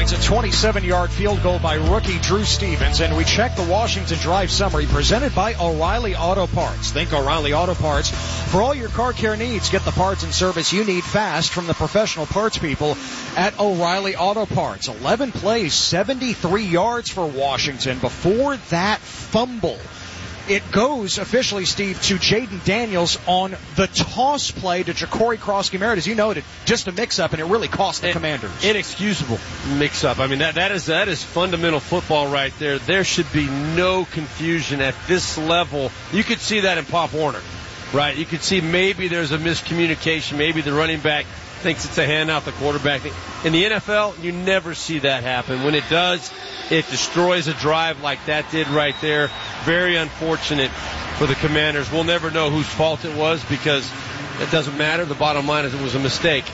points, a 27-yard field goal by rookie Drew Stevens, and we check the Washington Drive summary presented by O'Reilly Auto Parts. Think O'Reilly Auto Parts for all your car care needs. Get the parts and service you need fast from the professional parts people at O'Reilly Auto Parts. 11 plays, 73 yards for Washington. Before that fumble, it goes officially, Steve, to Jaden Daniels on the toss play to Ja'Cory Krosky-Merritt. As you noted, just a mix-up, and it really cost the Commanders. Inexcusable mix-up. I mean, that is fundamental football right there. There should be no confusion at this level. You could see that in Pop Warner, right? You could see maybe there's a miscommunication. Maybe the running back thinks it's a handout, the quarterback. In the NFL, you never see that happen. When it does, it destroys a drive like that did right there. Very unfortunate for the Commanders. We'll never know whose fault it was because it doesn't matter. The bottom line is it was a mistake.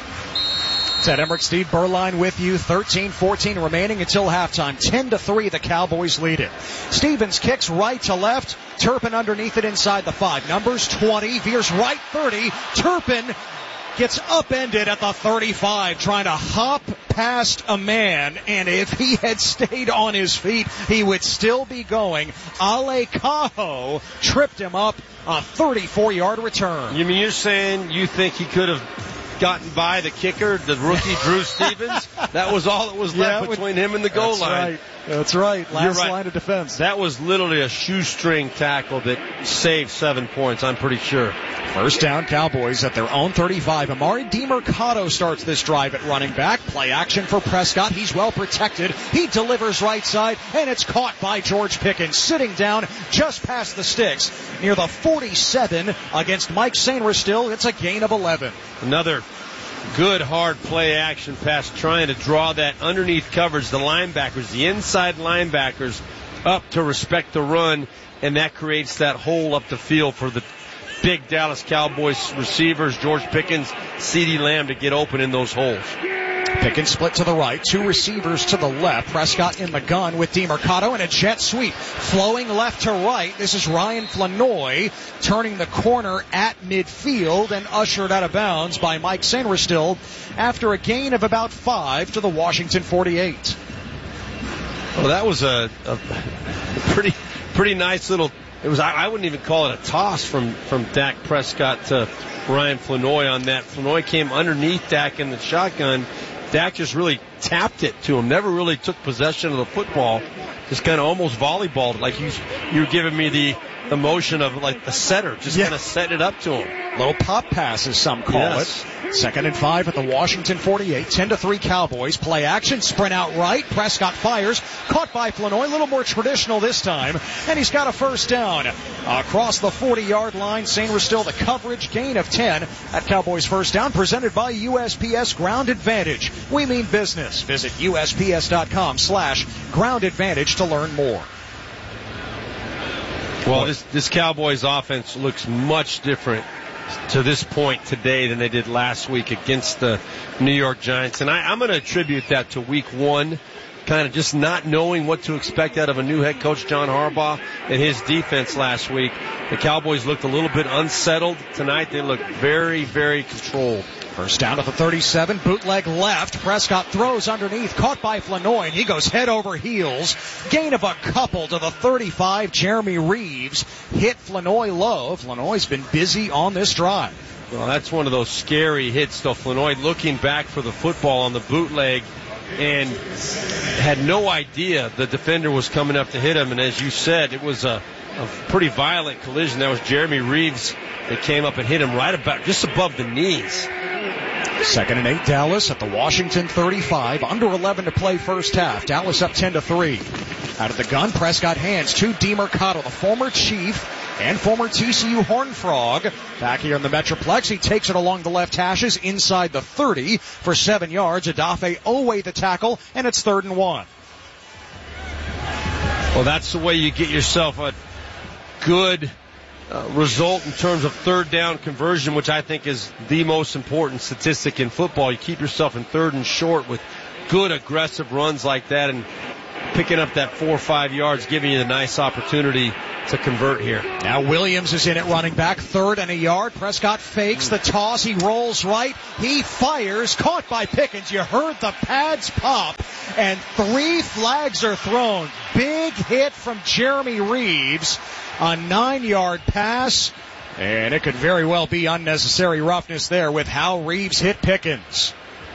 Ted Emmerich, Steve Berline with you. 13-14 remaining until halftime. 10-3, the Cowboys lead it. Stevens kicks right to left. Turpin underneath it inside the 5. Numbers 20, veers right 30. Turpin gets upended at the 35, trying to hop past a man, and if he had stayed on his feet, he would still be going. Ale Cajo tripped him up, a 34-yard return. You mean you're saying you think he could have gotten by the kicker, the rookie Drew Stevens? That was all that was left between him and the goal line. Right. That's right. Last line of defense. That was literally a shoestring tackle that saved 7 points, I'm pretty sure. First down, Cowboys at their own 35. Amari DiMercato starts this drive at running back. Play action for Prescott. He's well protected. He delivers right side, and it's caught by George Pickens, sitting down just past the sticks near the 47 against Mike Sainristil. It's a gain of 11. Another good hard play action pass trying to draw that underneath coverage. The linebackers, the inside linebackers up to respect the run, and that creates that hole up the field for the big Dallas Cowboys receivers, George Pickens, CeeDee Lamb, to get open in those holes. Pickens split to the right, 2 receivers to the left. Prescott in the gun with DiMercato and a jet sweep. Flowing left to right. This is Ryan Flanoy turning the corner at midfield and ushered out of bounds by Mike Sainristil after a gain of about 5 to the Washington 48. Well, that was a pretty nice little. It was. I wouldn't even call it a toss from Dak Prescott to Ryan Flanoy on that. Flanoy came underneath Dak in the shotgun. Dak just really tapped it to him. Never really took possession of the football. Just kind of almost volleyballed, like you were giving me the motion of like the setter, just kind of set it up to him. Little pop pass, as some call it. 2nd and 5 at the Washington 48. 10-3 Cowboys. Play action, sprint out right. Prescott fires, caught by Flanoy. A little more traditional this time, and he's got a first down across the 40-yard line. Sainristil the coverage, gain of 10 at Cowboys first down, presented by USPS Ground Advantage. We mean business. Visit USPS.com/Ground Advantage to learn more. Well, this Cowboys offense looks much different to this point today than they did last week against the New York Giants. And I'm going to attribute that to week 1, kind of just not knowing what to expect out of a new head coach, John Harbaugh, and his defense last week. The Cowboys looked a little bit unsettled. Tonight they looked very, very controlled. First down at the 37, bootleg left. Prescott throws underneath, caught by Flanoy, and he goes head over heels. Gain of a couple to the 35. Jeremy Reeves hit Flanoy low. Flanoy's been busy on this drive. Well, that's one of those scary hits, though. Flanoy looking back for the football on the bootleg and had no idea the defender was coming up to hit him. And as you said, it was a pretty violent collision. That was Jeremy Reeves that came up and hit him right about just above the knees. 2nd and 8, Dallas at the Washington 35. Under 11 to play first half. Dallas up 10-3. Out of the gun, Prescott hands to DiMercato, the former Chief and former TCU Horned Frog. Back here in the Metroplex, he takes it along the left hashes inside the 30 for 7 yards. Odafe Owe the tackle, and it's 3rd and 1. Well, that's the way you get yourself a good result in terms of 3rd down conversion, which I think is the most important statistic in football. You keep yourself in 3rd and short with good aggressive runs like that, and picking up that 4 or 5 yards, giving you the nice opportunity to convert here. Now Williams is in at running back, 3rd and a yard. Prescott fakes the toss. He rolls right. He fires. Caught by Pickens. You heard the pads pop. And 3 flags are thrown. Big hit from Jeremy Reeves. A 9-yard pass. And it could very well be unnecessary roughness there with how Reeves hit Pickens.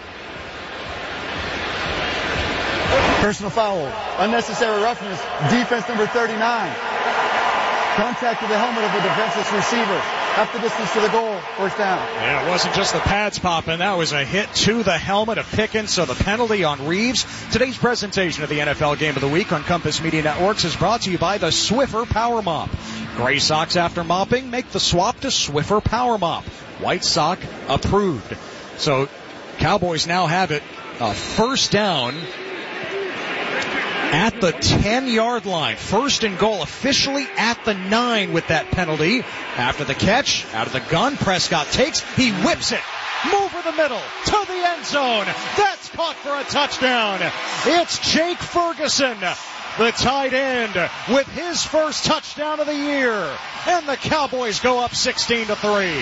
Personal foul. Unnecessary roughness. Defense number 39. Contact with the helmet of the defenseless receiver. Half the distance to the goal. First down. Yeah, it wasn't just the pads popping. That was a hit to the helmet of Pickens, so the penalty on Reeves. Today's presentation of the NFL Game of the Week on Compass Media Networks is brought to you by the Swiffer Power Mop. Gray socks after mopping, make the swap to Swiffer Power Mop. White sock approved. So Cowboys now have it first down at the 10-yard line. 1st and goal officially at the 9 with that penalty. After the catch, out of the gun, Prescott takes, he whips it. Over the middle to the end zone. That's caught for a touchdown. It's Jake Ferguson, the tight end, with his first touchdown of the year. And the Cowboys go up 16-3.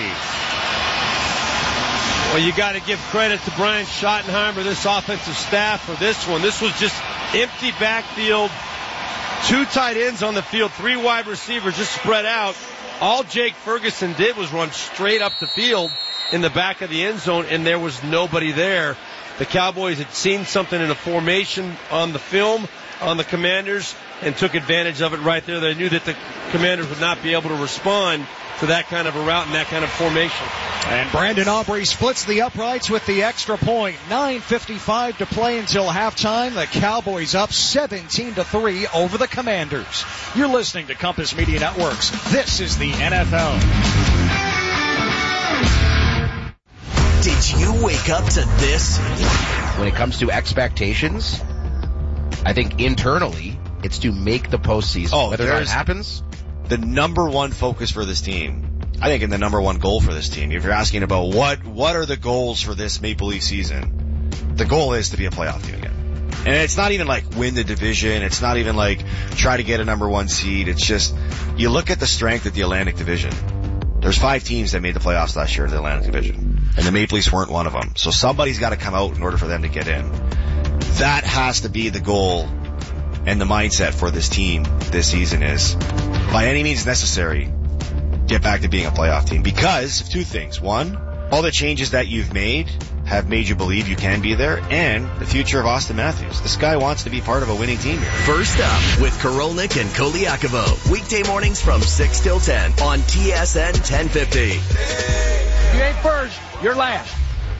Well, you got to give credit to Brian Schottenheimer, this offensive staff, for this one. This was just empty backfield, 2 tight ends on the field, 3 wide receivers just spread out. All Jake Ferguson did was run straight up the field in the back of the end zone, and there was nobody there. The Cowboys had seen something in the formation on the film on the Commanders and took advantage of it right there. They knew that the Commanders would not be able to respond to that kind of a route and that kind of formation. And Brandon Aubrey splits the uprights with the extra point. 9:55 to play until halftime. The Cowboys up 17-3 over the Commanders. You're listening to Compass Media Networks. This is the NFL. Did you wake up to this? When it comes to expectations, I think internally it's to make the postseason. Whether that happens, the number one focus for this team, I think, and the number one goal for this team. If you're asking about what are the goals for this Maple Leaf season, the goal is to be a playoff team again. And it's not even like win the division. It's not even like try to get a number 1 seed. It's just, you look at the strength of the Atlantic Division. There's 5 teams that made the playoffs last year in the Atlantic Division, and the Maple Leafs weren't one of them. So somebody's got to come out in order for them to get in. That has to be the goal and the mindset for this team this season is, by any means necessary, get back to being a playoff team. Because of 2 things. 1, all the changes that you've made have made you believe you can be there, and the future of Austin Matthews. This guy wants to be part of a winning team here. First up with Korolnik and Koliakovo. Weekday mornings from 6 till 10 on TSN 1050. You ain't first, you're last.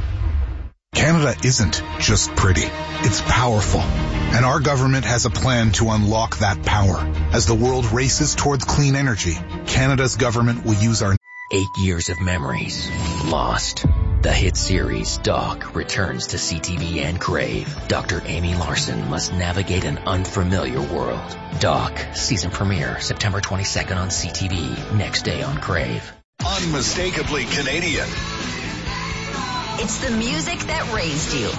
Canada isn't just pretty. It's powerful. And our government has a plan to unlock that power. As the world races towards clean energy, Canada's government will use our 8 years of memories lost. The hit series Doc returns to CTV and Crave. Dr. Amy Larson must navigate an unfamiliar world. Doc, season premiere September 22nd on CTV, next day on Crave. Unmistakably Canadian. It's the music that raised you.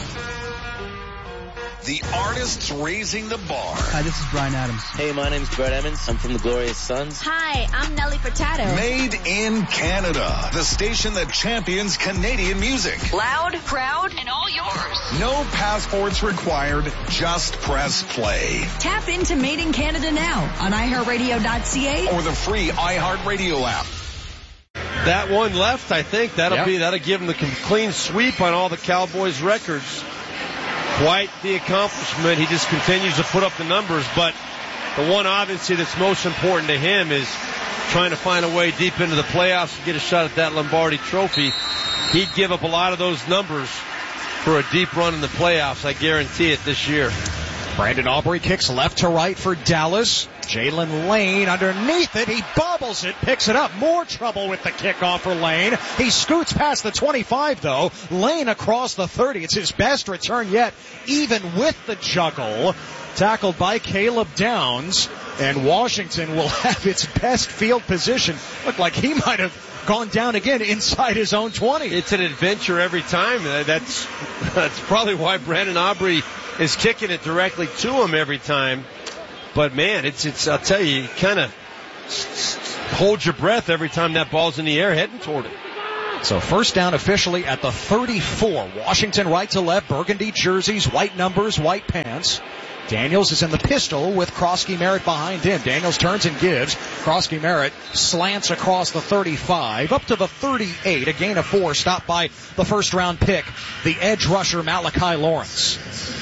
The artists raising the bar. Hi, this is Bryan Adams. Hey, my name's Brett Emmons. I'm from the Glorious Sons. Hi, I'm Nelly Furtado. Made in Canada. The station that champions Canadian music. Loud, proud, and all yours. No passports required. Just press play. Tap into Made in Canada now on iHeartRadio.ca or the free iHeartRadio app. That one left, I think. That'll give them the clean sweep on all the Cowboys records. Quite the accomplishment. He just continues to put up the numbers, but the one obviously that's most important to him is trying to find a way deep into the playoffs to get a shot at that Lombardi trophy. He'd give up a lot of those numbers for a deep run in the playoffs. I guarantee it this year. Brandon Aubrey kicks left to right for Dallas. Jalen Lane underneath it. He bobbles it, picks it up. More trouble with the kickoff for Lane. He scoots past the 25, though. Lane across the 30. It's his best return yet, even with the juggle. Tackled by Caleb Downs. And Washington will have its best field position. Looked like he might have gone down again inside his own 20. It's an adventure every time. That's probably why Brandon Aubrey is kicking it directly to him every time. But man, it's I'll tell you, kind of hold your breath every time that ball's in the air heading toward it. So first down officially at the 34. Washington right to left, burgundy jerseys, white numbers, white pants. Daniels is in the pistol with Krosky Merritt behind him. Daniels turns and gives. Krosky Merritt slants across the 35 up to the 38. A gain of 4, stopped by the first round pick, the edge rusher Malachi Lawrence.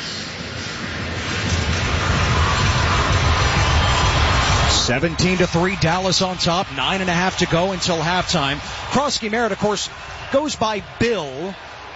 (17-3) Dallas on top. 9.5 to go until halftime. Krosky Merritt, of course, goes by Bill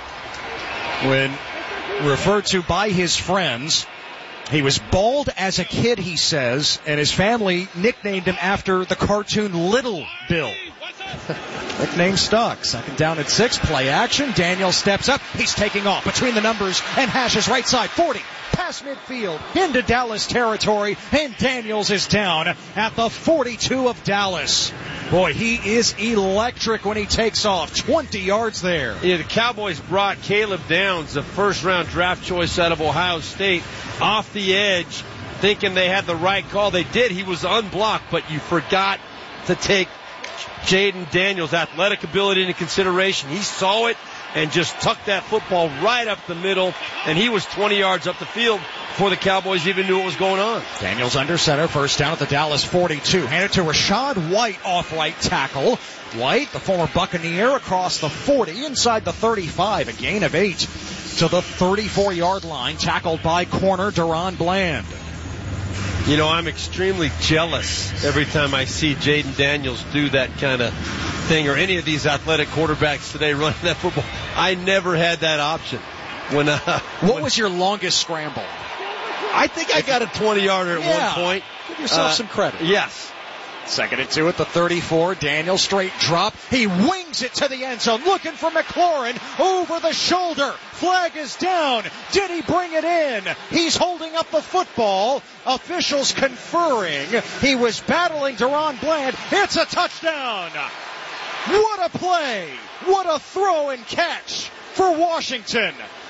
when referred to by his friends. He was bald as a kid, he says, and his family nicknamed him after the cartoon Little Bill. Nickname stuck. Second down at 6. Play action. Daniels steps up. He's taking off between the numbers and hashes right side. 40. Past midfield into Dallas territory, and Daniels is down at the 42 of Dallas. Boy, he is electric when he takes off. 20 yards there. Yeah, the Cowboys brought Caleb Downs, a first-round draft choice out of Ohio State, off the edge, thinking they had the right call. They did. He was unblocked, but you forgot to take Jaden Daniels' athletic ability into consideration. He saw it and just tucked that football right up the middle, and he was 20 yards up the field before the Cowboys even knew what was going on. Daniels under center, first down at the Dallas 42. Handed to Rashad White off right tackle. White, the former Buccaneer, across the 40, inside the 35, a gain of 8 to the 34-yard line, tackled by corner Deron Bland. You know, I'm extremely jealous every time I see Jaden Daniels do that kind of thing, or any of these athletic quarterbacks today running that football. I never had that option. What was your longest scramble? I think I got a 20-yarder at one point. Give yourself some credit. Yes. Second and 2 at the 34. Daniel straight drop. He wings it to the end zone, looking for McLaurin over the shoulder. Flag is down. Did he bring it in? He's holding up the football. Officials conferring. He was battling Deron Bland. It's a touchdown. What a play. What a throw and catch for Washington.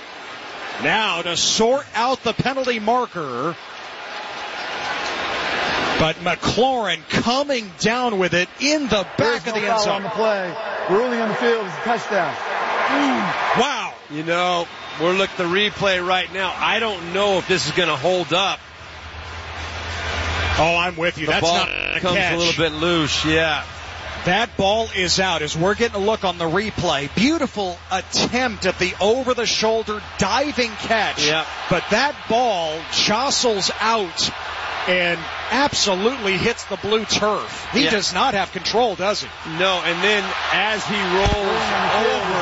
Now to sort out the penalty marker. But McLaurin coming down with it in the back of the end zone. On the play. Ruling on the field is a touchdown. Wow. You know, we're looking at the replay right now. I don't know if this is going to hold up. Oh, I'm with you. The That's ball not a comes catch. A little bit loose, yeah. That ball is out as we're getting a look on the replay. Beautiful attempt at the over-the-shoulder diving catch. Yep. But that ball jostles out and absolutely hits the blue turf. He does not have control, does he? No, and then as he rolls over,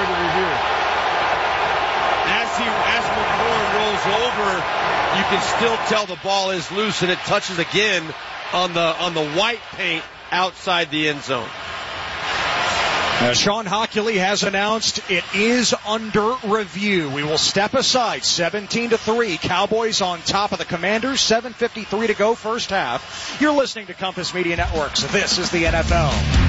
as McLaurin rolls over, you can still tell the ball is loose, and it touches again on the white paint outside the end zone. Sean Hockley has announced it is under review. We will step aside. 17-3. Cowboys on top of the Commanders. 7:53 to go, first half. You're listening to Compass Media Networks. This is the NFL.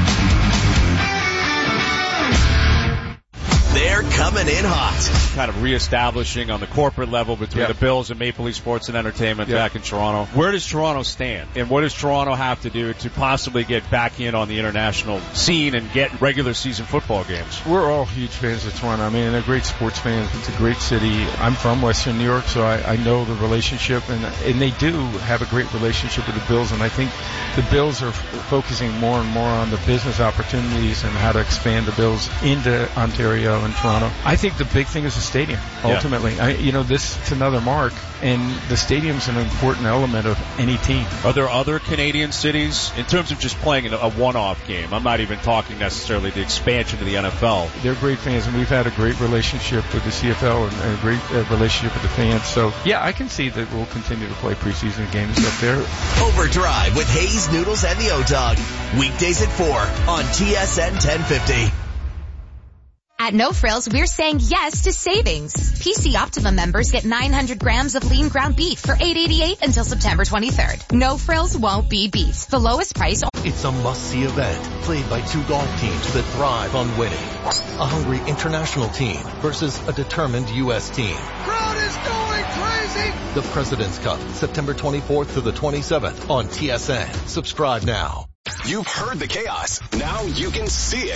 They're coming in hot. Kind of reestablishing on the corporate level between the Bills and Maple Leaf Sports and Entertainment back in Toronto. Where does Toronto stand? And what does Toronto have to do to possibly get back in on the international scene and get regular season football games? We're all huge fans of Toronto. I mean, they're great sports fans. It's a great city. I'm from Western New York, so I know the relationship, and they do have a great relationship with the Bills, and I think the Bills are focusing more and more on the business opportunities and how to expand the Bills into Ontario and Toronto. I think the big thing is the stadium, ultimately. This is another mark, and the stadium's an important element of any team. Are there other Canadian cities, in terms of just playing a one-off game? I'm not even talking necessarily the expansion to the NFL. They're great fans, and we've had a great relationship with the CFL and a great relationship with the fans. So, I can see that we'll continue to play preseason games up there. Overdrive with Hayes, Noodles, and the O-Dog. Weekdays at 4 on TSN 1050. At No Frills, we're saying yes to savings. PC Optimum members get 900 grams of lean ground beef for $8.88 until September 23rd. No Frills won't be beat. The lowest price. It's a must-see event played by two golf teams that thrive on winning. A hungry international team versus a determined U.S. team. Crowd is going crazy! The President's Cup, September 24th to the 27th on TSN. Subscribe now. You've heard the chaos. Now you can see it.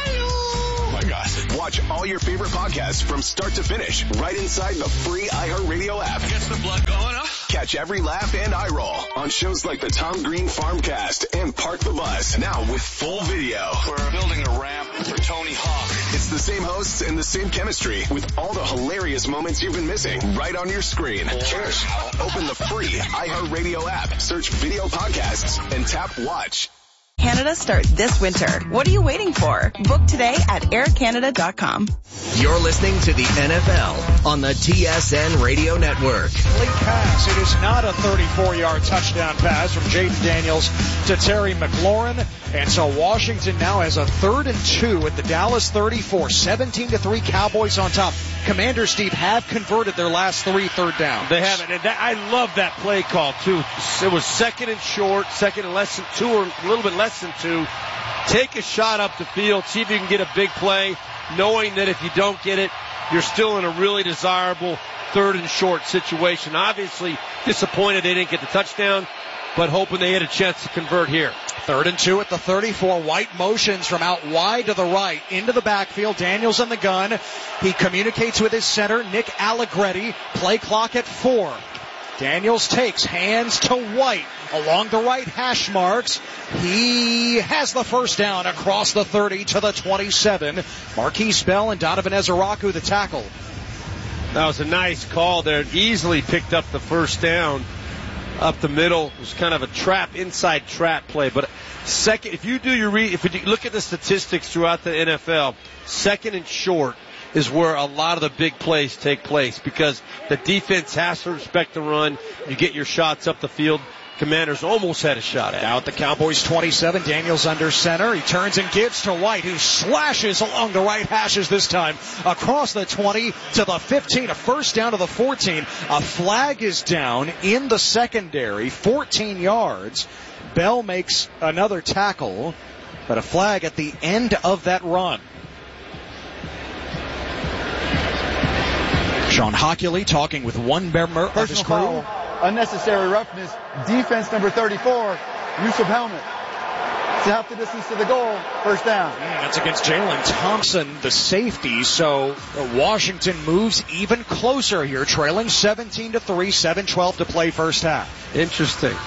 Oh my gosh. Watch all your favorite podcasts from start to finish right inside the free iHeartRadio app. Gets the blood going, huh? Catch every laugh and eye roll on shows like the Tom Green Farmcast and Park the Bus. Now with full video. We're building a ramp for Tony Hawk. It's the same hosts and the same chemistry with all the hilarious moments you've been missing right on your screen. Cheers. Open the free iHeartRadio app, search video podcasts, and tap watch. Canada starts this winter. What are you waiting for? Book today at aircanada.com. You're listening to the NFL on the TSN Radio Network. Complete pass. It is not a 34-yard touchdown pass from Jaden Daniels to Terry McLaurin. And so Washington now has a 3rd and 2 at the Dallas 34. 17-3 Cowboys on top. Commanders, Steve, have converted their last 3 third downs. They haven't. And I love that play call, too. It was 2nd and short, 2nd and less than 2, or a little bit less than 2. Take a shot up the field, see if you can get a big play, knowing that if you don't get it, you're still in a really desirable 3rd and short situation. Obviously, disappointed they didn't get the touchdown, but hoping they had a chance to convert here. 3rd and 2 at the 34. White motions from out wide to the right into the backfield. Daniels in the gun. He communicates with his center, Nick Allegretti. Play clock at 4. Daniels takes, hands to White along the right hash marks. He has the first down across the 30 to the 27. Marquise Bell and Donovan Ezeraku the tackle. That was a nice call there. Easily picked up the first down up the middle. It was kind of a inside trap play. But second, if you look at the statistics throughout the NFL, 2nd and short is where a lot of the big plays take place because the defense has to respect the run. You get your shots up the field. Commanders almost had a shot at it. Now at the Cowboys 27, Daniels under center. He turns and gives to White, who slashes along the right hashes this time. Across the 20 to the 15, a first down to the 14. A flag is down in the secondary, 14 yards. Bell makes another tackle, but a flag at the end of that run. Sean Hockley talking with one member of his crew. Foul. Unnecessary roughness. Defense number 34. Use of helmet. It's half the distance to the goal. First down. That's against Jalen Thompson, the safety. So Washington moves even closer here, trailing 17-3, 7:12 to play first half. Interesting.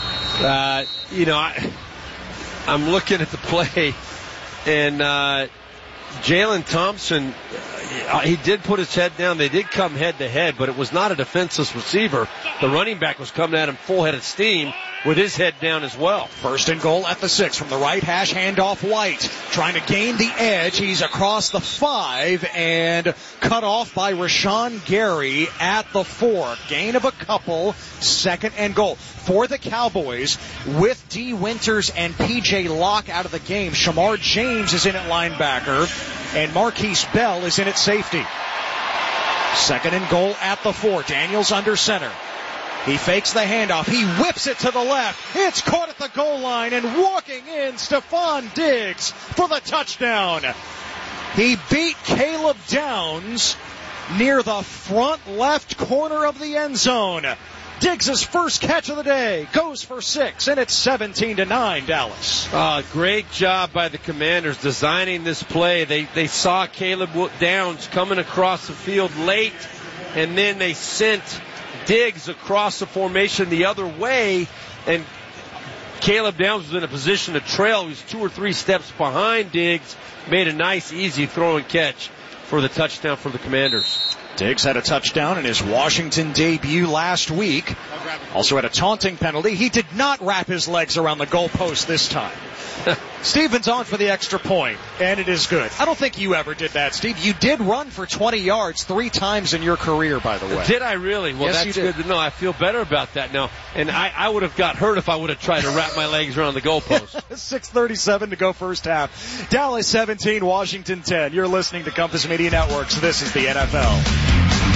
I'm looking at the play, and Jalen Thompson, he did put his head down. They did come head to head, but it was not a defenseless receiver. The running back was coming at him full head of steam with his head down as well. First and goal at the 6 from the right hash, handoff White. Trying to gain the edge. He's across the 5 and cut off by Rashawn Gary at the 4. Gain of a couple. 2nd and goal. For the Cowboys, with D. Winters and P.J. Locke out of the game, Shamar James is in at linebacker, and Marquise Bell is in at safety. 2nd and goal at the 4. Daniels under center. He fakes the handoff. He whips it to the left. It's caught at the goal line, and walking in, Stephon Diggs for the touchdown. He beat Caleb Downs near the front left corner of the end zone. Diggs' first catch of the day goes for 6, and it's 17-9 Dallas. Great job by the Commanders designing this play. They saw Caleb Downs coming across the field late, and then they sent Diggs across the formation the other way, and Caleb Downs was in a position to trail. He was 2 or 3 steps behind Diggs, made a nice, easy throw and catch for the touchdown for the Commanders. Diggs had a touchdown in his Washington debut last week. Also had a taunting penalty. He did not wrap his legs around the goalpost this time. Stevens on for the extra point, and it is good. I don't think you ever did that, Steve. You did run for 20 yards 3 times in your career, by the way. Did I really? Well, yes, that's good to know. I feel better about that now. And I would have got hurt if I would have tried to wrap my legs around the goalpost. 6:37 to go first half. Dallas 17, Washington 10. You're listening to Compass Media Networks. This is the NFL.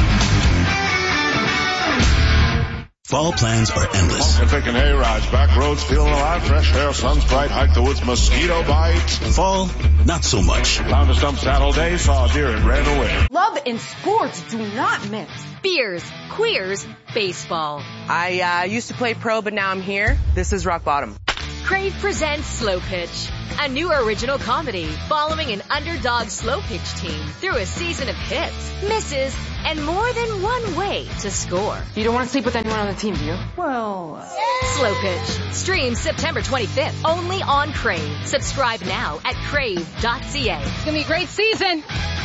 Fall plans are endless. I'm taking A-rides, back roads, feeling alive, fresh air, sun's bright, hike the woods, mosquito bites. Fall, not so much. Found a stump saddle day, saw a deer and ran away. Love and sports do not mix. Beers, queers, baseball. I used to play pro, but now I'm here. This is rock bottom. Crave presents Slow Pitch, a new original comedy following an underdog slow pitch team through a season of hits, misses, and more than one way to score. You don't want to sleep with anyone on the team, do you? Well, Slow Pitch. Streams September 25th, only on Crave. Subscribe now at crave.ca. It's going to be a great season.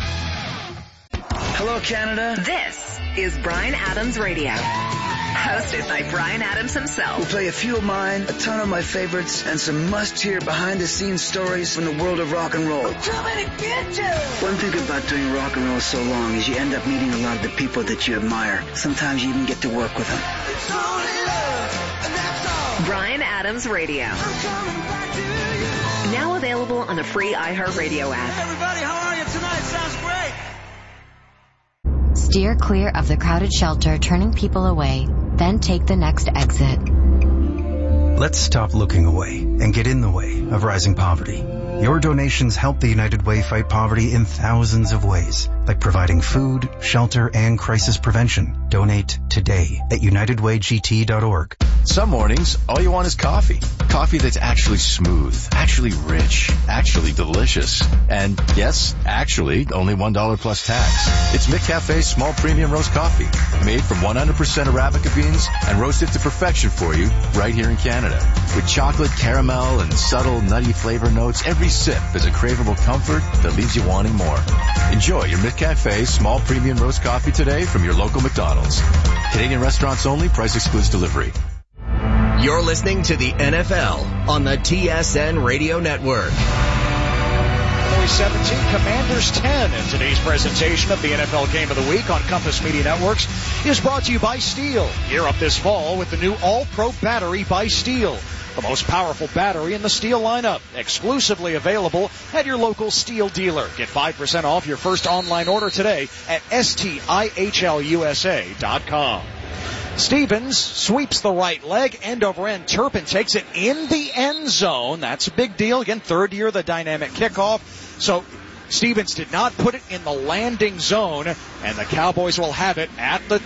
Hello, Canada. This is Bryan Adams Radio. Hosted by Bryan Adams himself. We'll play a few of mine, a ton of my favorites, and some must-hear behind-the-scenes stories from the world of rock and roll. Too many bitches! One thing about doing rock and roll so long is you end up meeting a lot of the people that you admire. Sometimes you even get to work with them. It's only love, and that's all. Bryan Adams Radio. Now available on the free iHeartRadio app. Hey everybody, how are you tonight? Sounds great. Steer clear of the crowded shelter, turning people away. Then take the next exit. Let's stop looking away and get in the way of rising poverty. Your donations help the United Way fight poverty in thousands of ways, like providing food, shelter, and crisis prevention. Donate today at unitedwaygt.org. Some mornings, all you want is coffee. Coffee that's actually smooth, actually rich, actually delicious. And yes, actually, only $1 plus tax. It's McCafe's small premium roast coffee, made from 100% Arabica beans and roasted to perfection for you right here in Canada. With chocolate, caramel, and subtle nutty flavor notes, every sip is a craveable comfort that leaves you wanting more. Enjoy your McCafe small premium roast coffee today from your local McDonald's. Canadian restaurants only, price excludes delivery. You're listening to the NFL on the TSN Radio Network. Cowboys 17, Commanders 10. And today's presentation of the NFL Game of the Week on Compass Media Networks is brought to you by Steel. Gear up this fall with the new All-Pro battery by Steel. The most powerful battery in the Steel lineup. Exclusively available at your local Steel dealer. Get 5% off your first online order today at STIHLUSA.com. Stevens sweeps the right leg, end over end. Turpin takes it in the end zone. That's a big deal. Again, third year of the dynamic kickoff. So Stevens did not put it in the landing zone, and the Cowboys will have it at the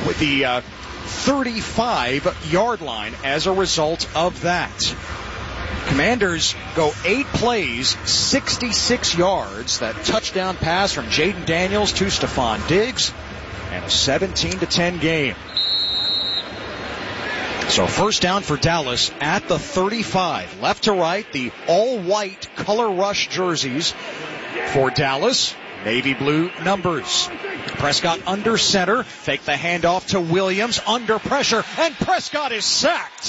35-yard line as a result of that. Commanders go 8 plays, 66 yards. That touchdown pass from Jaden Daniels to Stephon Diggs, and a 17-10 game. So first down for Dallas at the 35. Left to right, the all-white color rush jerseys for Dallas. Navy blue numbers. Prescott under center. Fake the handoff to Williams. Under pressure, and Prescott is sacked.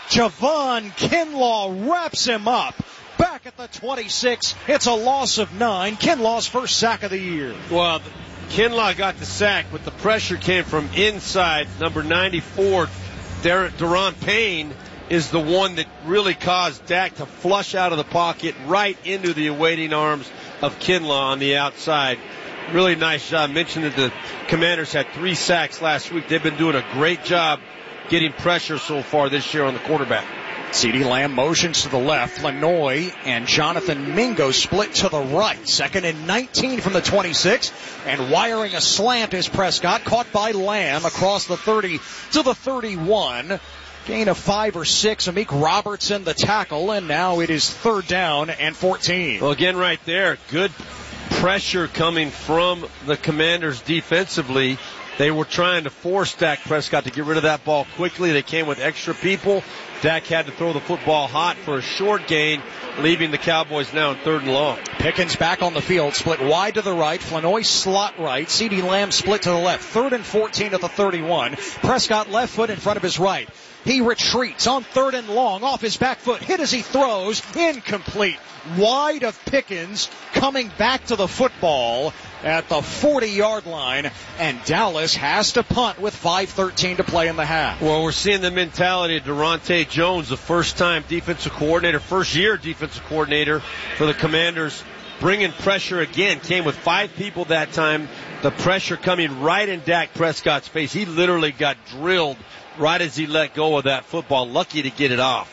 Javon Kinlaw wraps him up. Back at the 26. It's a loss of 9. Kinlaw's first sack of the year. Well, Kinlaw got the sack, but the pressure came from inside. Number 94, Daron Payne, is the one that really caused Dak to flush out of the pocket right into the awaiting arms of Kinlaw on the outside. Really nice job. I mentioned that the Commanders had 3 sacks last week. They've been doing a great job getting pressure so far this year on the quarterback. CeeDee Lamb motions to the left. Lanoy and Jonathan Mingo split to the right. 2nd and 19 from the 26. And wiring a slant is Prescott, caught by Lamb across the 30 to the 31. Gain of 5 or 6. Amik Robertson the tackle, and now it is 3rd down and 14. Well, again, right there, good pressure coming from the Commanders defensively. They were trying to force Dak Prescott to get rid of that ball quickly. They came with extra people. Dak had to throw the football hot for a short gain, leaving the Cowboys now in 3rd and long. Pickens back on the field, split wide to the right. Flanoy slot right. CeeDee Lamb split to the left. 3rd and 14 at the 31. Prescott left foot in front of his right. He retreats on 3rd and long, off his back foot, hit as he throws, incomplete. Wide of Pickens, coming back to the football at the 40-yard line, and Dallas has to punt with 5:13 to play in the half. Well, we're seeing the mentality of Durante Jones, the first-time defensive coordinator, first-year defensive coordinator for the Commanders, bringing pressure again. Came with 5 people that time. The pressure coming right in Dak Prescott's face. He literally got drilled right as he let go of that football. Lucky to get it off.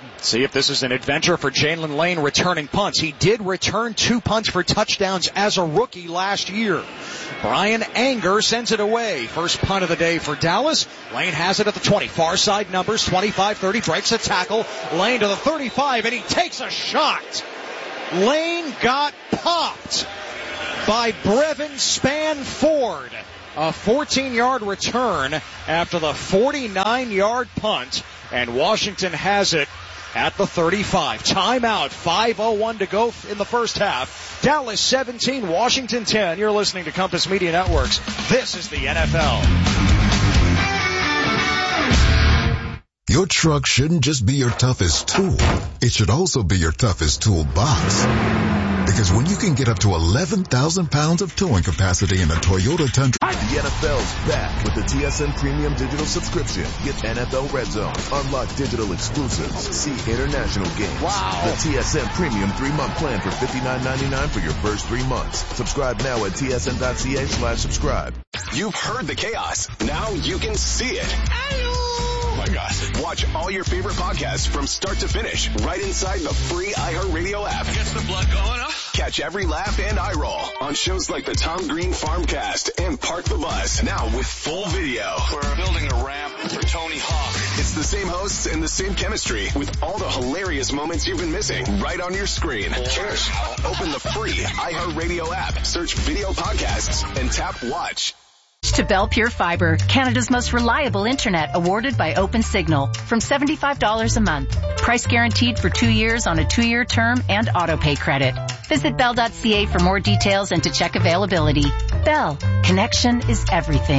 See if this is an adventure for Jalen Lane returning punts. He did return 2 punts for touchdowns as a rookie last year. Brian Anger sends it away. First punt of the day for Dallas. Lane has it at the 20. Far side numbers, 25-30, breaks a tackle. Lane to the 35, and he takes a shot. Lane got popped by Brevin Spanford. A 14-yard return after the 49-yard punt, and Washington has it at the 35. Timeout, 5:01 to go in the first half. Dallas 17, Washington 10. You're listening to Compass Media Networks. This is the NFL. Your truck shouldn't just be your toughest tool. It should also be your toughest toolbox. Because when you can get up to 11,000 pounds of towing capacity in a Toyota Tundra. The NFL's back with the TSN Premium Digital Subscription. Get NFL Red Zone, unlock digital exclusives, see international games. Wow. The TSN Premium 3-month plan for $59.99 for your first 3 months. Subscribe now at tsn.ca/subscribe. You've heard the chaos. Now you can see it. Oh my God. Watch all your favorite podcasts from start to finish right inside the free iHeartRadio app. Gets the blood going up. Catch every laugh and eye roll on shows like the Tom Green Farmcast and Park the Bus. Now with full video. We're building a ramp for Tony Hawk. It's the same hosts and the same chemistry with all the hilarious moments you've been missing right on your screen. Cheers. Open the free iHeartRadio app, search video podcasts, and tap watch. To Bell Pure Fiber, Canada's most reliable internet, awarded by OpenSignal, from $75 a month. Price guaranteed for 2 years on a 2-year term and auto-pay credit. Visit bell.ca for more details and to check availability. Bell, connection is everything.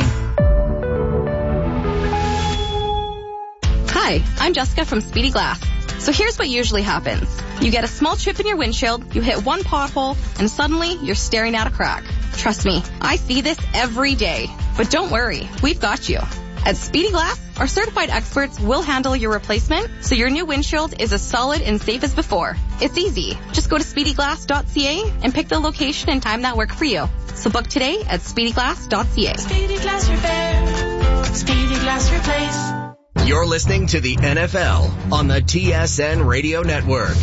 Hi, I'm Jessica from Speedy Glass. So here's what usually happens. You get a small chip in your windshield, you hit one pothole, and suddenly you're staring at a crack. Trust me, I see this every day. But don't worry, we've got you. At Speedy Glass, our certified experts will handle your replacement, so your new windshield is as solid and safe as before. It's easy. Just go to speedyglass.ca and pick the location and time that work for you. So book today at speedyglass.ca. Speedy Glass Repair. Speedy Glass Replace. You're listening to the NFL on the TSN Radio Network.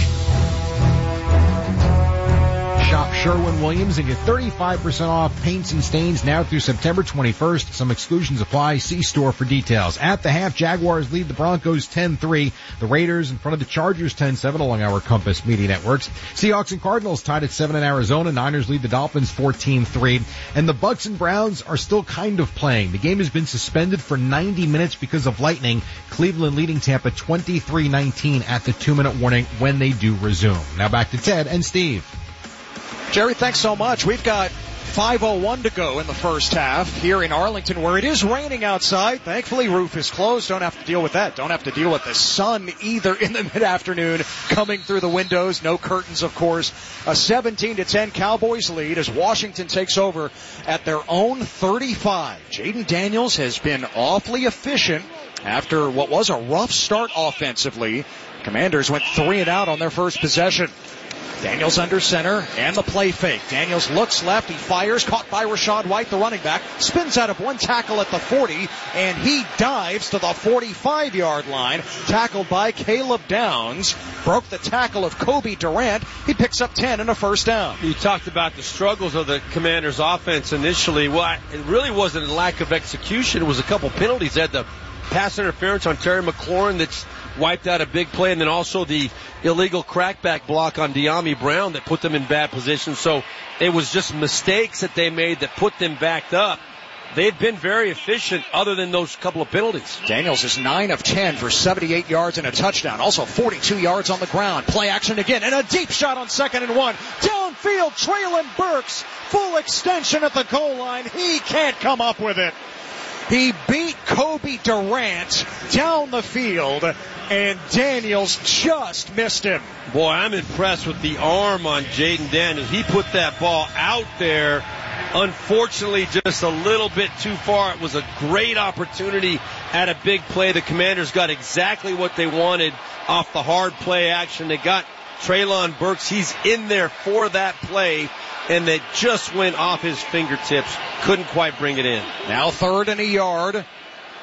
Shop Sherwin-Williams and get 35% off paints and stains now through September 21st. Some exclusions apply. See store for details. At the half, Jaguars lead the Broncos 10-3. The Raiders in front of the Chargers 10-7 along our Compass Media Networks. Seahawks and Cardinals tied at 7 in Arizona. Niners lead the Dolphins 14-3. And the Bucks and Browns are still kind of playing. The game has been suspended for 90 minutes because of lightning. Cleveland leading Tampa 23-19 at the 2-minute warning when they do resume. Now back to Ted and Steve. Jerry, thanks so much. We've got 5:01 to go in the first half here in Arlington, where it is raining outside. Thankfully, roof is closed. Don't have to deal with that. Don't have to deal with the sun either in the mid-afternoon coming through the windows. No curtains, of course. A 17-10 Cowboys lead as Washington takes over at their own 35. Jaden Daniels has been awfully efficient after what was a rough start offensively. Commanders went 3 and out on their first possession. Daniels under center, and the play fake. Daniels looks left, he fires, caught by Rachaad White, the running back, spins out of one tackle at the 40, and he dives to the 45-yard line, tackled by Caleb Downs, broke the tackle of Kobe Durant. He picks up 10 and a first down. You talked about the struggles of the Commanders' offense initially. Well, it really wasn't a lack of execution. It was a couple penalties. They had the pass interference on Terry McLaurin that's wiped out a big play, and then also the illegal crackback block on De'Ami Brown that put them in bad position. So it was just mistakes that they made that put them backed up. They've been very efficient other than those couple of penalties. Daniels is 9 of 10 for 78 yards and a touchdown. Also 42 yards on the ground. Play action again, and a deep shot on 2nd and 1. Downfield, Treylon Burks, full extension at the goal line. He can't come up with it. He beat Kobe Durant down the field, and Daniels just missed him. Boy, I'm impressed with the arm on Jaden Daniels. He put that ball out there. Unfortunately, just a little bit too far. It was a great opportunity at a big play. The Commanders got exactly what they wanted off the hard play action. They got Treylon Burks. He's in there for that play, and that just went off his fingertips. Couldn't quite bring it in. Now 3rd and a yard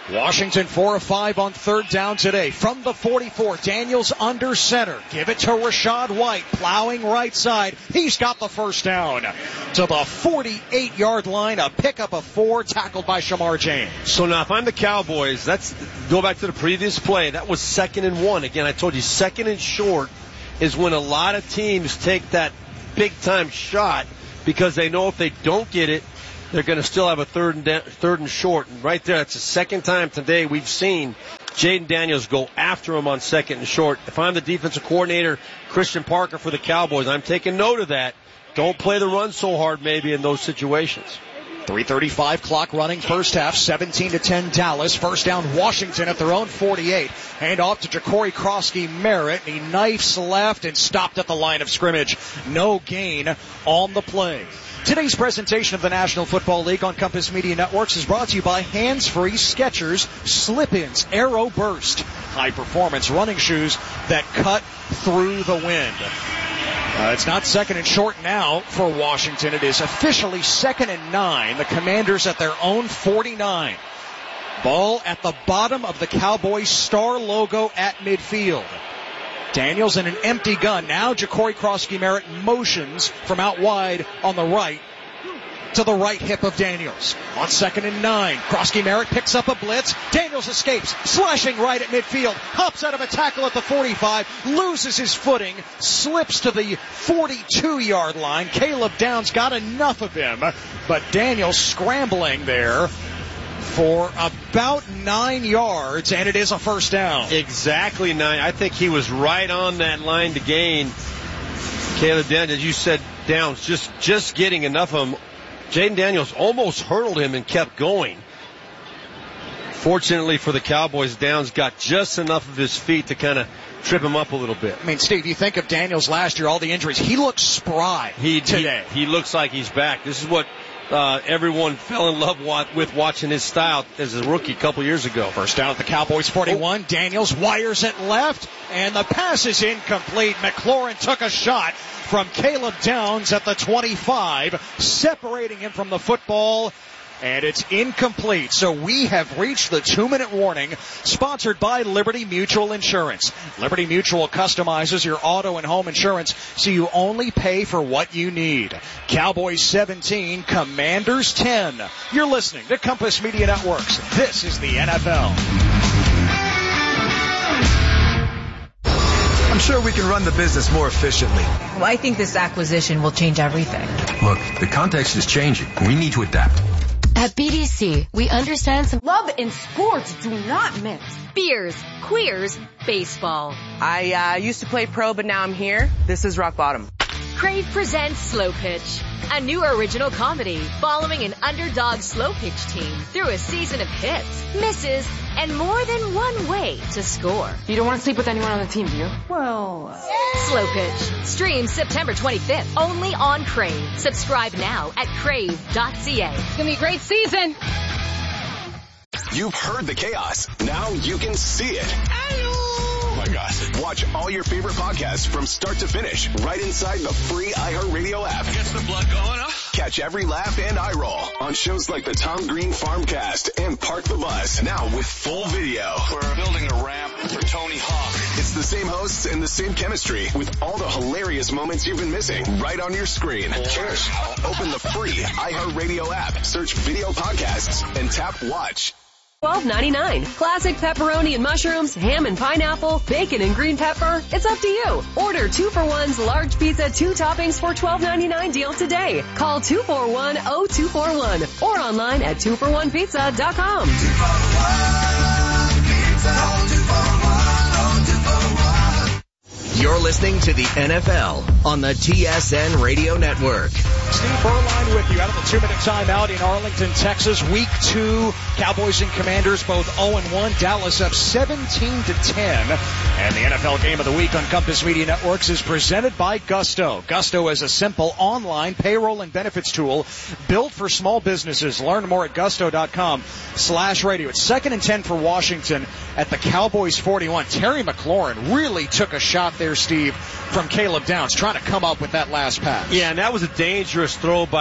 Washington 4 of 5 on third down today. From the 44, Daniels under center. Give it to Rachaad White, plowing right side. He's got the first down to the 48-yard line. A pickup of 4, tackled by Shamar James. So now if I'm the Cowboys, go back to the previous play. That was 2nd and 1. Again, I told you 2nd and short is when a lot of teams take that big-time shot because they know if they don't get it, they're going to still have a third and short. And right there, that's the second time today we've seen Jaden Daniels go after him on 2nd and short. If I'm the defensive coordinator, Christian Parker for the Cowboys, I'm taking note of that. Don't play the run so hard maybe in those situations. 3:35 clock running first half, 17-10 Dallas. First down Washington at their own 48. Hand off to Ja'Cory Krosky-Merritt. He knifes left and stopped at the line of scrimmage. No gain on the play. Today's presentation of the National Football League on Compass Media Networks is brought to you by Hands-Free Skechers Slip-Ins Aero Burst. High-performance running shoes that cut through the wind. It's not 2nd and short now for Washington. It is officially 2nd and 9. The Commanders at their own 49. Ball at the bottom of the Cowboys star logo at midfield. Daniels in an empty gun. Now Ja'Cory Krosky-Merritt motions from out wide on the right to the right hip of Daniels. On 2nd and 9, Krosky-Merritt picks up a blitz. Daniels escapes, slashing right at midfield, hops out of a tackle at the 45, loses his footing, slips to the 42-yard line. Caleb Downs got enough of him, but Daniels scrambling there for about 9 yards, and it is a first down. Exactly 9. I think he was right on that line to gain. Caleb Downs, as you said, Downs just getting enough of him. Jaden Daniels almost hurdled him and kept going. Fortunately for the Cowboys, Downs got just enough of his feet to kind of trip him up a little bit. I mean, Steve, you think of Daniels last year, all the injuries. He looks spry today. He looks like he's back. This is what everyone fell in love with watching his style as a rookie a couple years ago. First down at the Cowboys 41. Daniels wires it left, and the pass is incomplete. McLaurin took a shot from Caleb Downs at the 25, separating him from the football, and it's incomplete. So we have reached the 2-minute warning, sponsored by Liberty Mutual Insurance. Liberty Mutual customizes your auto and home insurance so you only pay for what you need. Cowboys 17, Commanders 10. You're listening to Compass Media Networks. This is the NFL. I'm sure we can run the business more efficiently. Well, I think this acquisition will change everything. Look, the context is changing. We need to adapt. At BDC, we understand some love and sports do not mix. Beers, queers, baseball. I used to play pro, but now I'm here. This is rock bottom. Crave presents Slow Pitch, a new original comedy following an underdog slow pitch team through a season of hits, misses, and more than one way to score. You don't want to sleep with anyone on the team, do you? Well... Slow Pitch. Streams September 25th, only on Crave. Subscribe now at crave.ca. It's going to be a great season. You've heard the chaos. Now you can see it. Oh my gosh. Watch all your favorite podcasts from start to finish right inside the free iHeartRadio app. Gets the blood going, huh? Catch every laugh and eye roll on shows like the Tom Green Farmcast and Park the Bus. Now with full video. We're building a ramp for Tony Hawk. It's the same hosts and the same chemistry with all the hilarious moments you've been missing right on your screen. Just open the free iHeartRadio app, search video podcasts, and tap watch. $12.99. Classic pepperoni and mushrooms, ham and pineapple, bacon and green pepper. It's up to you. Order 2-for-1's large pizza, 2 toppings for $12.99 deal today. Call 241-0241 or online at 2for1pizza.com. 241. You're listening to the NFL on the TSN Radio Network. Steve Berline with you out of the 2-minute timeout in Arlington, Texas. Week 2, Cowboys and Commanders both 0-1. Dallas up 17-10. And the NFL Game of the Week on Compass Media Networks is presented by Gusto. Gusto is a simple online payroll and benefits tool built for small businesses. Learn more at gusto.com/radio. It's 2nd and 10 for Washington at the Cowboys 41. Terry McLaurin really took a shot there, Steve, from Caleb Downs, trying to come up with that last pass. Yeah, and that was a dangerous throw by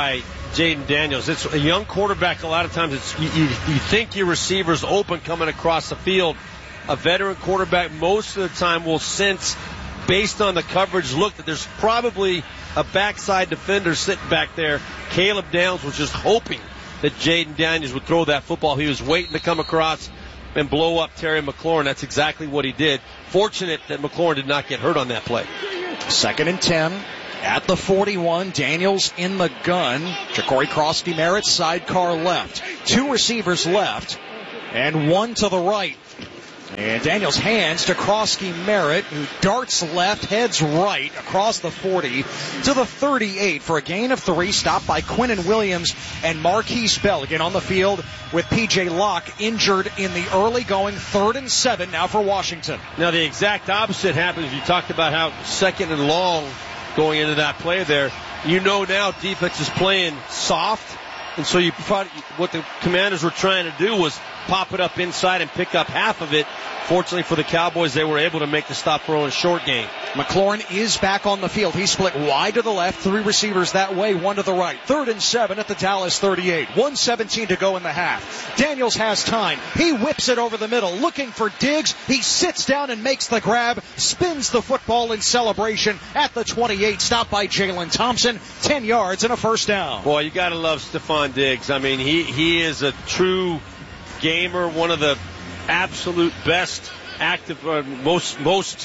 Jaden Daniels. It's a young quarterback. A lot of times you think your receiver's open coming across the field. A veteran quarterback most of the time will sense, based on the coverage look, that there's probably a backside defender sitting back there. Caleb Downs was just hoping that Jaden Daniels would throw that football. He was waiting to come across and blow up Terry McLaurin. That's exactly what he did. Fortunate that McLaurin did not get hurt on that play. 2nd and 10 at the 41. Daniels in the gun. Ja'Cory Krosky-Merritt sidecar left. 2 receivers left and 1 to the right. And Daniels hands to Krosky-Merritt, who darts left, heads right across the 40 to the 38 for a gain of 3, stopped by Quinnen Williams and Marquise Bell. Again on the field with P.J. Locke injured in the early going. 3rd and 7 now for Washington. Now the exact opposite happens. You talked about how 2nd and long going into that play there. You know now defense is playing soft, and so what the Commanders were trying to do was pop it up inside and pick up half of it. Fortunately for the Cowboys, they were able to make the stop throw in a short game. McLaurin is back on the field. He's split wide to the left, 3 receivers that way, 1 to the right. 3rd and 7 at the Dallas 38. 1:17 to go in the half. Daniels has time. He whips it over the middle, looking for Diggs. He sits down and makes the grab, spins the football in celebration at the 28, stopped by Jalen Thompson. 10 yards and a first down. Boy, you gotta love Stephon Diggs. I mean, he is a true gamer, one of the absolute best active, most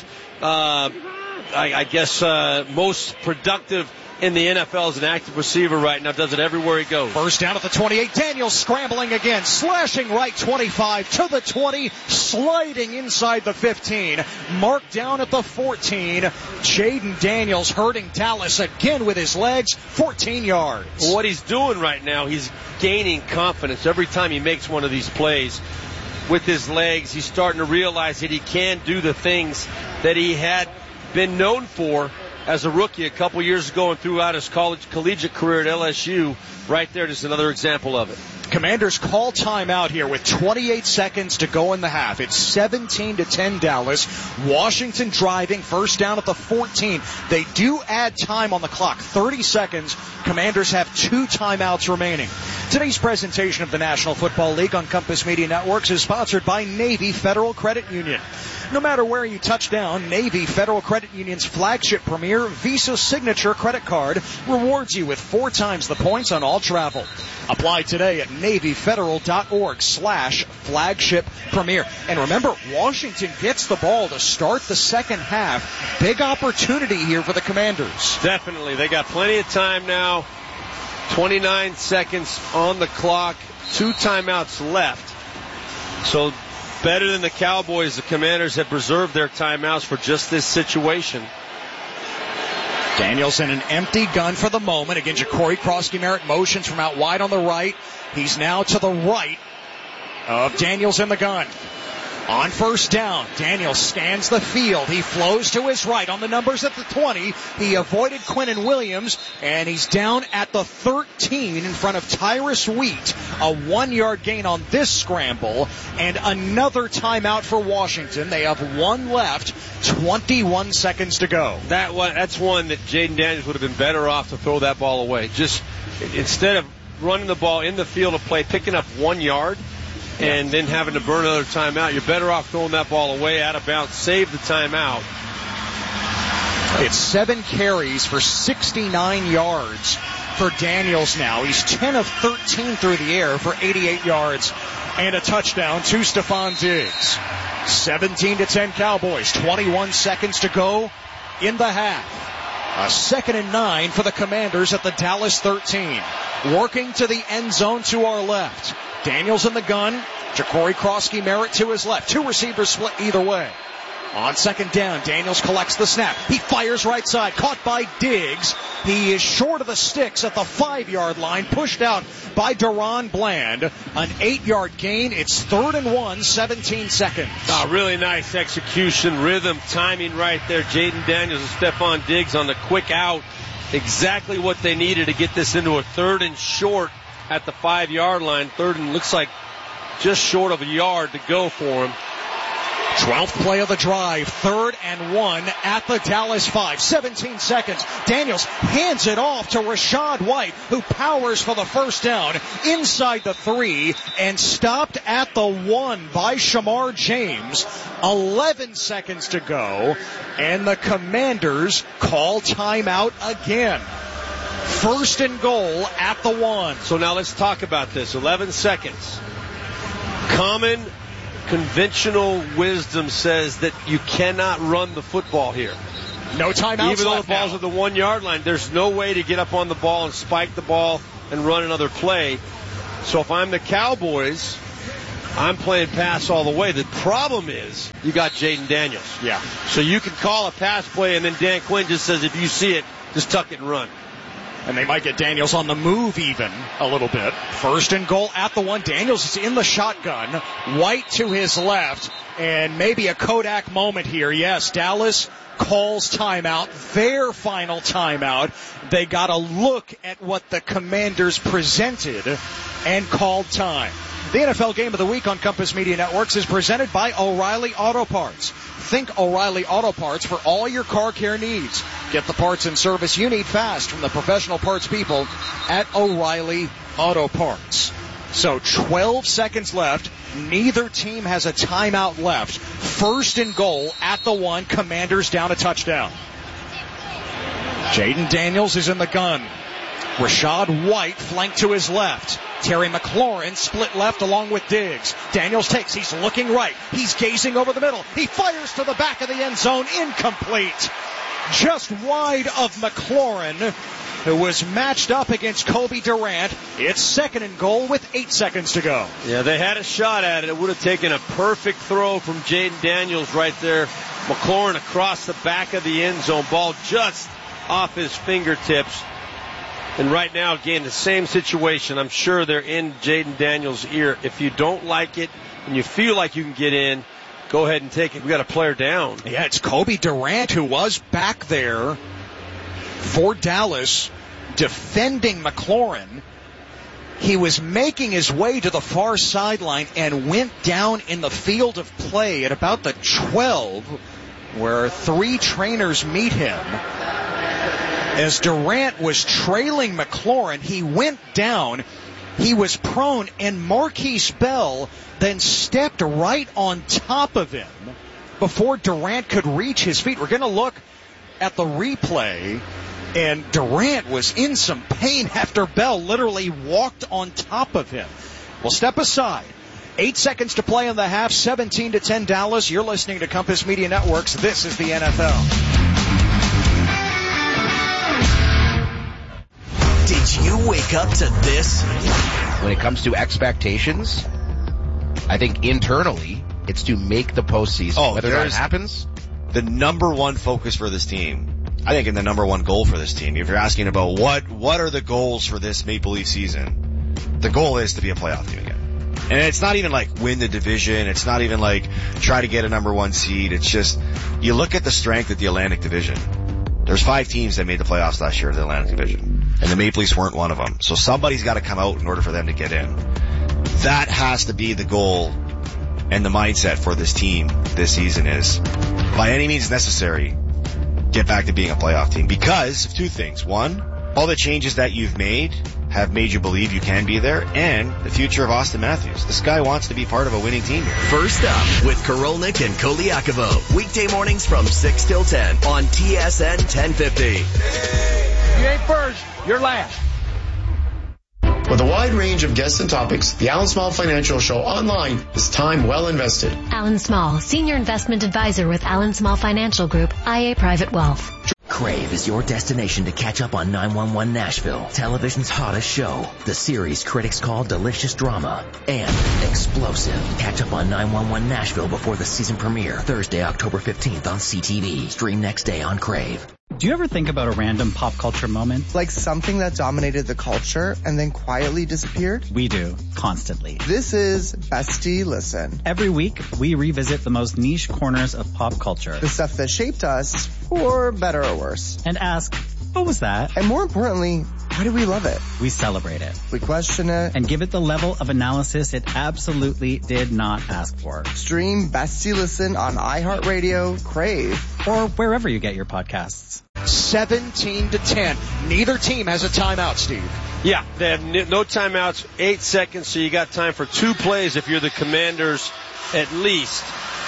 productive in the NFL as an active receiver right now. Does it everywhere he goes. First down at the 28. Daniels scrambling again, slashing right 25 to the 20, sliding inside the 15. Marked down at the 14. Jaden Daniels hurting Dallas again with his legs. 14 yards. What he's doing right now, he's gaining confidence every time he makes one of these plays. With his legs, he's starting to realize that he can do the things that he had been known for as a rookie a couple years ago and throughout his collegiate career at LSU. Right there, just another example of it. Commanders call timeout here with 28 seconds to go in the half. It's 17-10 Dallas. Washington driving, first down at the 14. They do add time on the clock, 30 seconds. Commanders have 2 timeouts remaining. Today's presentation of the National Football League on Compass Media Networks is sponsored by Navy Federal Credit Union. No matter where you touch down, Navy Federal Credit Union's flagship premier Visa Signature credit card rewards you with 4 times the points on all travel. Apply today at NavyFederal.org/flagship premier. And remember, Washington gets the ball to start the second half. Big opportunity here for the Commanders. Definitely. They got plenty of time now. 29 seconds on the clock. 2 timeouts left. So better than the Cowboys, the Commanders have preserved their timeouts for just this situation. Daniels in an empty gun for the moment. Again, Ja'Cory Krosky-Merritt motions from out wide on the right. He's now to the right of Daniels in the gun. On first down, Daniels scans the field. He flows to his right on the numbers at the 20. He avoided Quinnen Williams, and he's down at the 13 in front of Tyrus Wheat. A 1-yard gain on this scramble, and another timeout for Washington. They have 1 left, 21 seconds to go. That's one that Jaden Daniels would have been better off to throw that ball away. Just instead of running the ball in the field of play, picking up 1 yard, and then having to burn another timeout, you're better off throwing that ball away out of bounds. Save the timeout. It's 7 carries for 69 yards for Daniels now. He's 10 of 13 through the air for 88 yards and a touchdown to Stephon Diggs. 17-10 Cowboys. 21 seconds to go in the half. A 2nd and 9 for the Commanders at the Dallas 13. Working to the end zone to our left. Daniels in the gun. Ja'Cory Krosky-Merritt to his left. 2 receivers split either way. On second down, Daniels collects the snap. He fires right side. Caught by Diggs. He is short of the sticks at the 5-yard line. Pushed out by Deron Bland. An 8-yard gain. It's 3rd and 1, 17 seconds. Really nice execution, rhythm, timing right there. Jaden Daniels and Stephon Diggs on the quick out. Exactly what they needed to get this into a 3rd and short at the 5-yard line. 3rd and looks like just short of a yard to go for him. 12th play of the drive, 3rd and 1 at the Dallas 5. 17 seconds. Daniels hands it off to Rachaad White, who powers for the first down inside the 3 and stopped at the 1 by Shamar James. 11 seconds to go, and the Commanders call timeout again. 1st and goal at the 1. So now let's talk about this. 11 seconds. Common conventional wisdom says that you cannot run the football here. No timeouts. Even though the ball's at the 1 yard line, there's no way to get up on the ball and spike the ball and run another play. So if I'm the Cowboys, I'm playing pass all the way. The problem is you got Jaden Daniels. Yeah. So you can call a pass play, and then Dan Quinn just says, if you see it, just tuck it and run. And they might get Daniels on the move even a little bit. 1st and goal at the 1. Daniels is in the shotgun. White to his left. And maybe a Kodak moment here. Yes, Dallas calls timeout. Their final timeout. They got a look at what the Commanders presented and called time. The NFL Game of the Week on Compass Media Networks is presented by O'Reilly Auto Parts. Think O'Reilly Auto Parts for all your car care needs. Get the parts and service you need fast from the professional parts people at O'Reilly Auto Parts. So 12 seconds left. Neither team has a timeout left. 1st and goal at the 1. Commanders down a touchdown. Jaden Daniels is in the gun. Rachaad White flanked to his left. Terry McLaurin split left along with Diggs. Daniels takes. He's looking right. He's gazing over the middle. He fires to the back of the end zone. Incomplete. Just wide of McLaurin, who was matched up against Kobe Durant. It's 2nd and goal with 8 seconds to go. Yeah, they had a shot at it. It would have taken a perfect throw from Jaden Daniels right there. McLaurin across the back of the end zone. Ball just off his fingertips. And right now, again, the same situation. I'm sure they're in Jaden Daniels' ear. If you don't like it and you feel like you can get in, go ahead and take it. We got a player down. Yeah, it's Kobe Durant, who was back there for Dallas defending McLaurin. He was making his way to the far sideline and went down in the field of play at about the 12, where 3 trainers meet him. As Durant was trailing McLaurin, he went down. He was prone, and Marquise Bell then stepped right on top of him before Durant could reach his feet. We're going to look at the replay, and Durant was in some pain after Bell literally walked on top of him. We'll step aside. 8 seconds to play in the half, 17-10 Dallas. You're listening to Compass Media Networks. This is the NFL. Did you wake up to this? When it comes to expectations, I think internally it's to make the postseason. Whether that happens, the number one focus for this team, I think, and the number one goal for this team, if you're asking about what are the goals for this Maple Leaf season, the goal is to be a playoff team again. And it's not even like win the division. It's not even like try to get a number 1 seed. It's just, you look at the strength of the Atlantic Division. There's 5 teams that made the playoffs last year in the Atlantic Division, and the Maple Leafs weren't one of them. So somebody's got to come out in order for them to get in. That has to be the goal and the mindset for this team this season is, by any means necessary, get back to being a playoff team. Because of 2 things. 1, all the changes that you've made have made you believe you can be there, and the future of Austin Matthews. This guy wants to be part of a winning team here. First up with Korolnik and Koliakovo. Weekday mornings from 6 till 10 on TSN 1050. You ain't first, you're last. With a wide range of guests and topics, the Alan Small Financial Show online is time well invested. Alan Small, Senior Investment Advisor with Alan Small Financial Group, IA Private Wealth. Crave is your destination to catch up on 911 Nashville, television's hottest show. The series critics call delicious drama and explosive. Catch up on 911 Nashville before the season premiere, Thursday, October 15th on CTV. Stream next day on Crave. Do you ever think about a random pop culture moment? Like something that dominated the culture and then quietly disappeared? We do, constantly. This is Bestie Listen. Every week, we revisit the most niche corners of pop culture. The stuff that shaped us, for better or worse. And ask, What was that? And more importantly, why do we love it? We celebrate it. We question it. And give it the level of analysis it absolutely did not ask for. Stream Bestie Listen on iHeartRadio, Crave, or wherever you get your podcasts. 17-10. Neither team has a timeout, Steve. Yeah, they have no timeouts, 8 seconds, so you got time for 2 plays if you're the Commanders at least.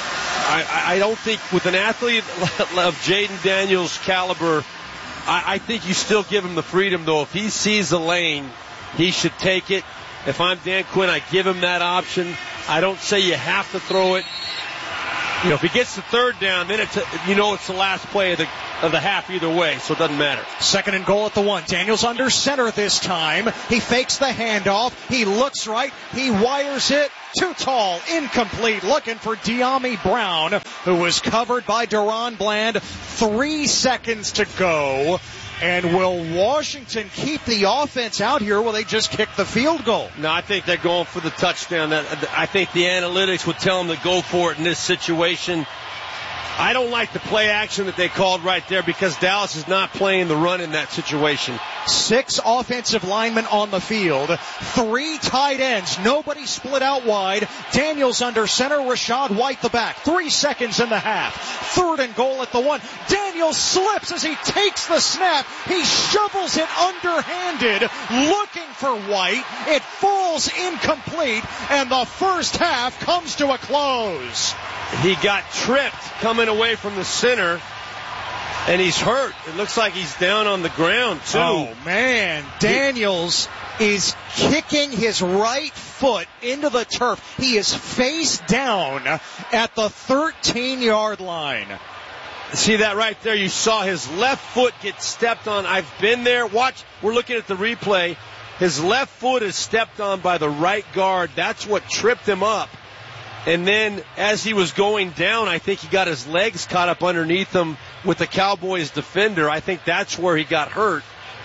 I don't think with an athlete of Jaden Daniels' caliber, I think you still give him the freedom, though. If he sees a lane, he should take it. If I'm Dan Quinn, I give him that option. I don't say you have to throw it. You know, if he gets the third down, then it's the last play of the half either way, so it doesn't matter. 2nd and goal at the 1. Daniels under center this time. He fakes the handoff. He looks right. He wires it. Too tall. Incomplete. Looking for De'Ami Brown, who was covered by Deron Bland. 3 seconds to go. And will Washington keep the offense out here? Will they just kick the field goal? No, I think they're going for the touchdown. I think the analytics would tell them to go for it in this situation. I don't like the play action that they called right there because Dallas is not playing the run in that situation. 6 offensive linemen on the field. 3 tight ends. Nobody split out wide. Daniels under center. Rashad White the back. 3 seconds in the half. 3rd and goal at the 1. Daniels slips as he takes the snap. He shovels it underhanded, looking for White. It falls incomplete, and the first half comes to a close. He got tripped coming away from the center, and he's hurt. It looks like he's down on the ground, too. Oh, man. Daniels is kicking his right foot into the turf. He is face down at the 13-yard line. See that right there? You saw his left foot get stepped on. I've been there. Watch. We're looking at the replay. His left foot is stepped on by the right guard. That's what tripped him up. And then as he was going down, I think he got his legs caught up underneath him with the Cowboys defender. I think that's where he got hurt.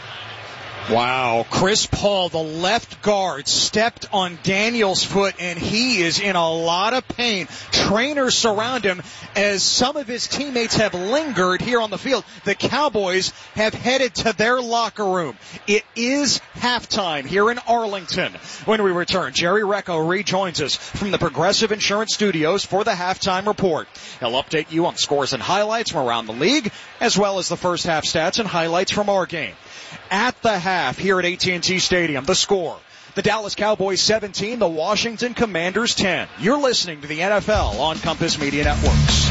Wow. Chris Paul, the left guard, stepped on Daniels' foot, and he is in a lot of pain. Trainers surround him as some of his teammates have lingered here on the field. The Cowboys have headed to their locker room. It is halftime here in Arlington. When we return, Jerry Recco rejoins us from the Progressive Insurance Studios for the Halftime Report. He'll update you on scores and highlights from around the league, as well as the first half stats and highlights from our game. At the half here at AT&T Stadium, the score, the Dallas Cowboys 17, the Washington Commanders 10. You're listening to the NFL on Compass Media Networks.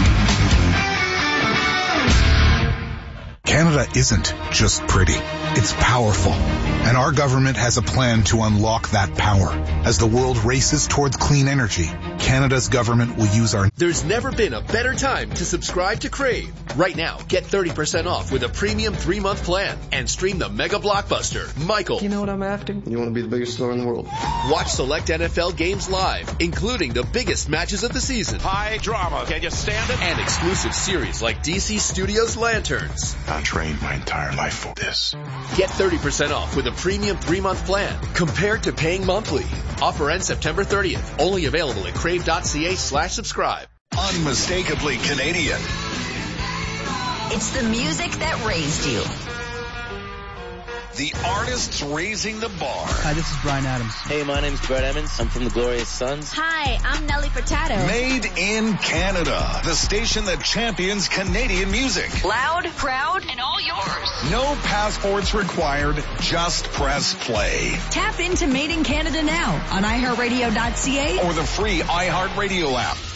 Canada isn't just pretty. It's powerful. And our government has a plan to unlock that power. As the world races towards clean energy, Canada's government will use our... There's never been a better time to subscribe to Crave. Right now, get 30% off with a premium 3-month plan and stream the mega blockbuster, Michael. You know what I'm after? You want to be the biggest star in the world. Watch select NFL games live, including the biggest matches of the season. High drama. Can you stand it? And exclusive series like DC Studios Lanterns. I trained my entire life for this. Get 30% off with a premium 3-month plan compared to paying monthly. Offer ends September 30th. Only available at crave.ca/subscribe. Unmistakably Canadian. It's the music that raised you. The artists raising the bar. Hi, this is Bryan Adams. Hey, my name's Brett Emmons. I'm from the Glorious Sons. Hi, I'm Nelly Furtado. Made in Canada. The station that champions Canadian music. Loud, proud, and all yours. No passports required. Just press play. Tap into Made in Canada now on iHeartRadio.ca or the free iHeartRadio app.